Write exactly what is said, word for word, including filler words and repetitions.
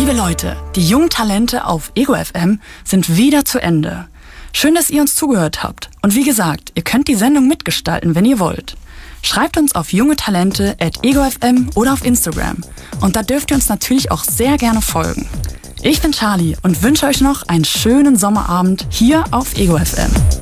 Liebe Leute, die jungen Talente auf Ego F M sind wieder zu Ende. Schön, dass ihr uns zugehört habt. Und wie gesagt, ihr könnt die Sendung mitgestalten, wenn ihr wollt. Schreibt uns auf jungetalente at ego f m oder auf Instagram. Und da dürft ihr uns natürlich auch sehr gerne folgen. Ich bin Charlie und wünsche euch noch einen schönen Sommerabend hier auf Ego F M.